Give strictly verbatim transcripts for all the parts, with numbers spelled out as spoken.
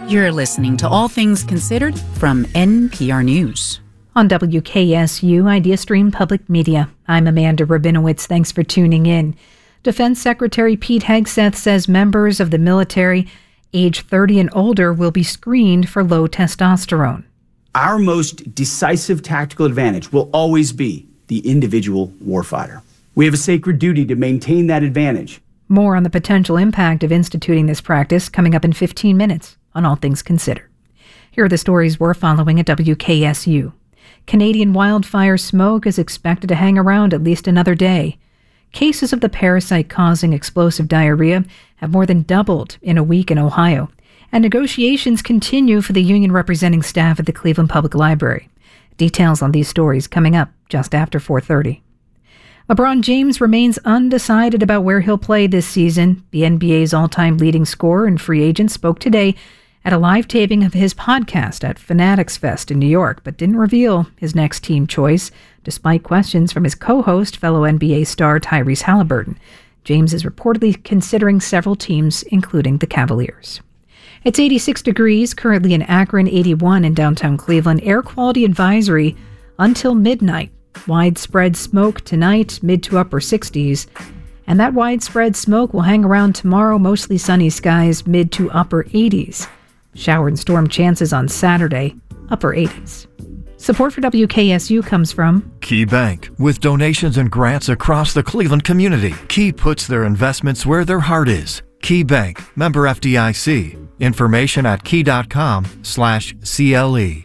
You're listening to All Things Considered from N P R News. On W K S U IdeaStream Public Media, I'm Amanda Rabinowitz. Thanks for tuning in. Defense Secretary Pete Hegseth says members of the military age thirty and older will be screened for low testosterone. Our most decisive tactical advantage will always be the individual warfighter. We have a sacred duty to maintain that advantage. More on the potential impact of instituting this practice coming up in fifteen minutes on All Things Considered. Here are the stories we're following at W K S U. Canadian wildfire smoke is expected to hang around at least another day. Cases of the parasite causing explosive diarrhea have more than doubled in a week in Ohio, and negotiations continue for the union representing staff at the Cleveland Public Library. Details on these stories coming up just after four thirty. LeBron James remains undecided about where he'll play this season. The N B A's all-time leading scorer and free agent spoke today at a live taping of his podcast at Fanatics Fest in New York, but didn't reveal his next team choice, despite questions from his co-host, fellow N B A star Tyrese Halliburton. James is reportedly considering several teams, including the Cavaliers. It's eighty-six degrees, currently in Akron, eighty-one in downtown Cleveland. Air quality advisory until midnight. Widespread smoke tonight, mid to upper sixties. And that widespread smoke will hang around tomorrow, mostly sunny skies, mid to upper eighties. Shower and storm chances on Saturday, upper eighties. Support for W K S U comes from Key Bank. With donations and grants across the Cleveland community, Key puts their investments where their heart is. Key Bank, member F D I C. Information at key.com slash CLE.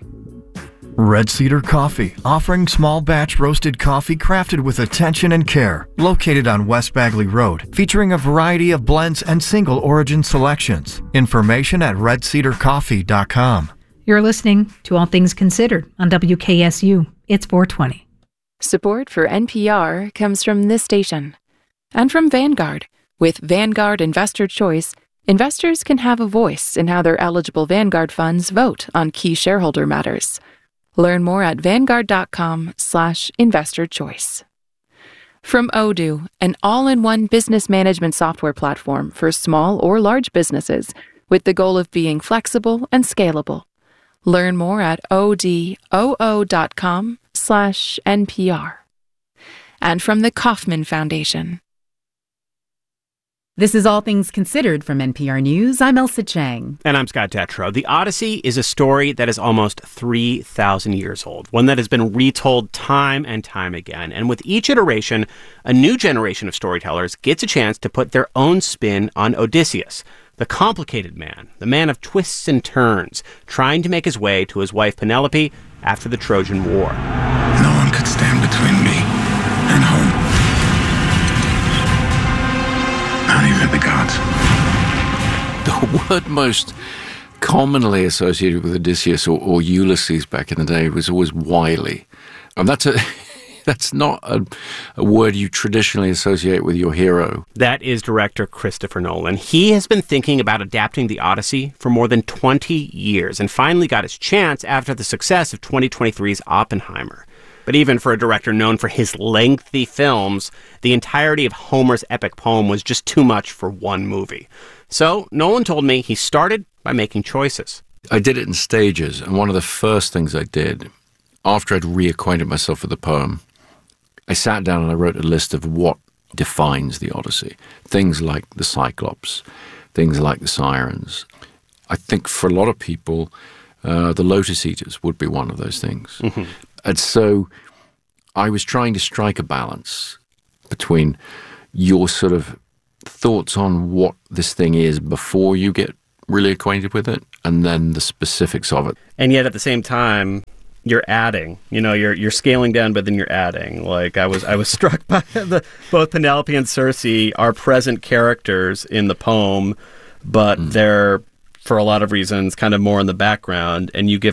Red Cedar Coffee, offering small batch roasted coffee crafted with attention and care. Located on West Bagley Road, featuring a variety of blends and single origin selections. Information at red cedar coffee dot com. You're listening to All Things Considered on W K S U. It's four twenty. Support for N P R comes from this station and from Vanguard. With Vanguard Investor Choice, investors can have a voice in how their eligible Vanguard funds vote on key shareholder matters. Learn more at vanguard.com slash investor choice. From Odoo, an all-in-one business management software platform for small or large businesses with the goal of being flexible and scalable. Learn more at odoo.com slash NPR. And from the Kauffman Foundation. This is All Things Considered from N P R News. I'm Elsa Chang. And I'm Scott Detrow. The Odyssey is a story that is almost three thousand years old, one that has been retold time and time again. And with each iteration, a new generation of storytellers gets a chance to put their own spin on Odysseus, the complicated man, the man of twists and turns, trying to make his way to his wife Penelope after the Trojan War. No one could stand between me and home. Not even the gods. The word most commonly associated with Odysseus or, or Ulysses back in the day was always wily. And that's a that's not a, a word you traditionally associate with your hero. That is director Christopher Nolan. He has been thinking about adapting the Odyssey for more than twenty years and finally got his chance after the success of twenty twenty-three's Oppenheimer. But even for a director known for his lengthy films, the entirety of Homer's epic poem was just too much for one movie. So Nolan told me he started by making choices. I did it in stages, and one of the first things I did, after I'd reacquainted myself with the poem, I sat down and I wrote a list of what defines the Odyssey. Things like the Cyclops, things like the Sirens. I think for a lot of people, uh, the Lotus Eaters would be one of those things. Mm-hmm. And so I was trying to strike a balance between your sort of thoughts on what this thing is before you get really acquainted with it, and then the specifics of it. And yet at the same time, you're adding. You know, you're you're scaling down, but then you're adding. Like I was I was struck by the both Penelope and Circe are present characters in the poem, but mm. they're, for a lot of reasons, kind of more in the background, and you give